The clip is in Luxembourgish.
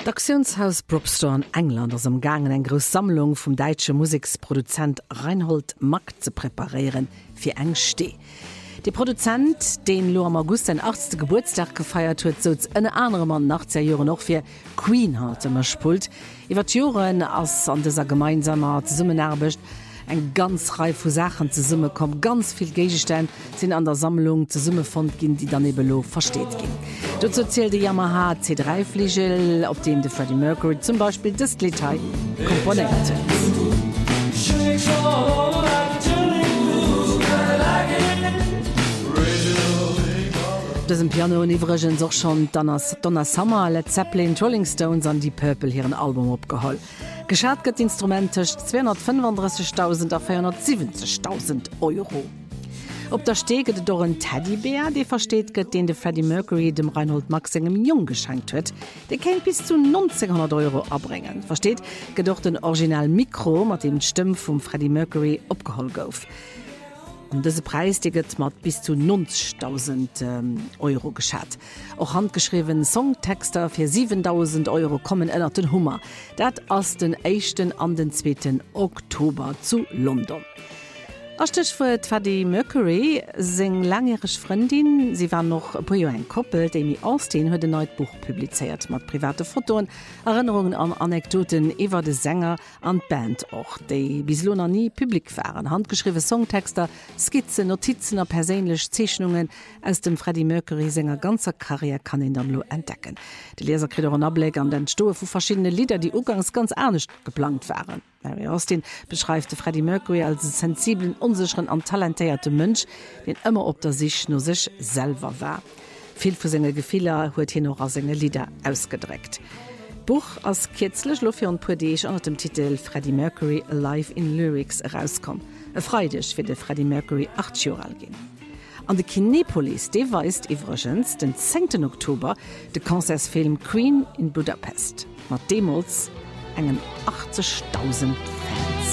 D'Auktionshaus Brobstone an England ass am gangen eng gros Sammlung vum deitsche Musiksproduzent Reinhold Mack ze preparieren fir eng Stee. De Produzent, den lo am August den 8. Geburtstag gefeiert huet, soz en andere Mann nach 10 Jore noch fir Queen hat immer spult. Iwer Joren ass an deser gemeinsamer Summenerbecht eng ganz Reihe vu Sachen ze Summe kom, ganz viel Gegenstände sinn an der Sammlung ze Summe fand ginn, die danebelo versteht gin. Dazu zählt de Yamaha C3-Fliegel, op dem de Freddie Mercury zum Beispiel das Detail komponiert. Das im Piano iwregens auch schon Donna Summer, Led Zeppelin, Rolling Stones an die Purple hier ein Album opgeholt. Geschat gëtt Instrumentech 235.000 a 470.000 Euro. Op der Steget do een Teddybär, de versteht gëtt, den de Freddie Mercury dem Reinhold Mack engem Jung geschenkt huet. De kennt bis zu 1900 Euro abbringen. Versteht gët doch den original Mikro mat dem Stimm vum Freddie Mercury opgeholt gouf. Und diese Preis gëtt mat bis zu 90.000 Euro geschat. Auch handgeschrieben Songtexter fir 7.000 Euro kommen ënner den Hummer. Dat ass den 1. an den 2. Oktober zu London. Achtech vu Freddie Mercury seng langjährige Freundin, sie war noch ein Koppel, Amy Austin huet ein neues Buch publiziert, mat private Fotoen, Erinnerungen an Anekdoten iwwer de Sänger an Band och, déi bislo noch nie publik waren. Handgeschriebene Songtexter, Skizzen, Notizen a persönliche Zeichnungen aus dem Freddie Mercury Sänger ganzer Karriere kann ihn dann lo entdecken. Die Leser kriegen einen Ableg an den Stohe vu verschiedene Lieder, die ugangs ganz ernst geplant waren. Mary Austin beschreibt Freddie Mercury als einen sensiblen, unsicheren und talentierten Mensch, den immer ob der sich nur sich selber war. Viel von seinen Gefühlen hat hier noch als seine Lieder ausgedrückt. Buch als kürzlich Luffy und Poedisch unter dem Titel Freddie Mercury Alive in Lyrics rauskommt. Freudig für den Freddie Mercury 8 Jahre alt gehen. An der Kinepolis, die weist übrigens den 10. Oktober den Konzertfilm Queen in Budapest. Mit Demos engen 80.000 Fans.